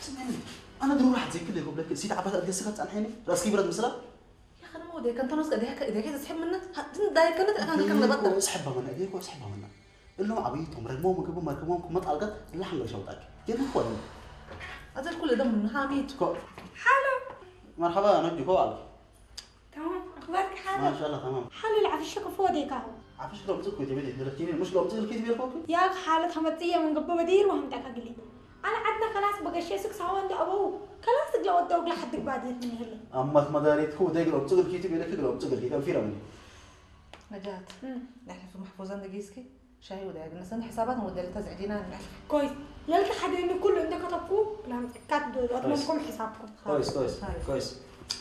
سمعني أنا ضروري راح زي كده يقول لك سيد عباس أدقسك عنحيني راسكي برد مثلا يا أخي أنا ما ودي كنت نص إذا كده تسحب منك ده كانت أنا كان نبطل اسحبها منها إيديك واسحبها منها اللهم عبيتهم رجموهم وجيبوا مركبهم ما طلقت إلا حنقر شوطك جينا خوالي هذا كل ده من حاميد حلو مرحبا نجي كوالي تمام أخبارك حلو ما شاء الله تمام حلو العفشك فوديك أهو عفش لو مسكوا تبي تدركيني مش لو مسكوا كيف بيركوكي يا أخي حالتها متزية من قبل بدير وهم تكاقلي أنا عدنا خلاص بقى شيء سكس هون ده أبوه خلاص لو ودوق لحدك بعدين من هلا أما مداريت هو ده لو مسكوا كيف تبي لك لو مسكوا كيف في رمني نجاة نحن في محفوظان دقيسكي شاي وده نسند حساباتنا ودي تزعجينا نحن كويس يلقى حد إنه كله عندك كتبكو لا كاتدو أضمنكم حسابكم كويس كويس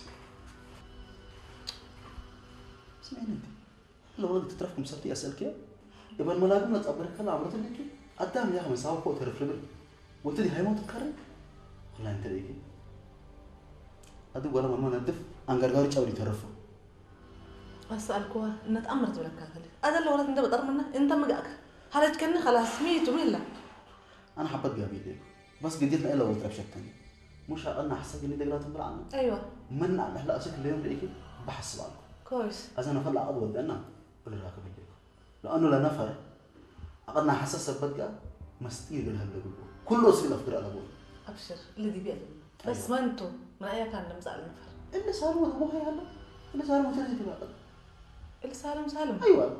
اسمعيني انت لو ولد تترفكم سبتي أسألك يبقى الملاقم نتقبلك هلا عمرت لك قدام يا أخي مساوي فوق ترف لبن وتدي هاي ما تتكرر والله انت ليكي أدو ولا ما ندف أنقرقاري تشاوري ترفه أسألكوا إن تأمرت ولا كاكلي هذا اللي ولد أنت بضر منه أنت مقاك هلا تكني خلاص ميت وملا أنا حبيت جابي ليك بس قديتنا إلا ولد ترفشك تاني مش أنا حسيت إني دقرات بالعنا أيوة من عن هلا أشوف اليوم ليكي بحس بعض كويس أنا فلا عضو بدنا ولا راكب ليك لأنه لا نفر أقدنا حساس بدقة مستير بالهبل كله سيل أفكار على أبوي أبشر اللي دي بيقلب بس ما أنتو من أي كان لمسأل نفر اللي صار هو أبوها يلا اللي صار مثلث الوقت اللي سالم أيوة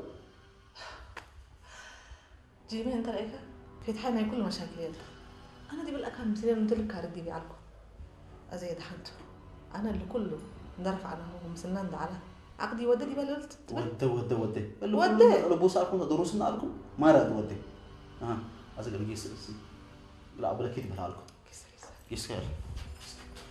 جيبي أنت رأيك في تحالنا كل مشاكل يلا أنا دي بالأكام مسيرين مدلك كاردي بيعالكم أزيد حنتو أنا اللي كله ندرف عنه ومسنان ده على عقدي ودي بللت ودي ودي بوس عليكم دروسنا عليكم ما راد ودي أزق الجيس لا أبغى كده بحالكم كيس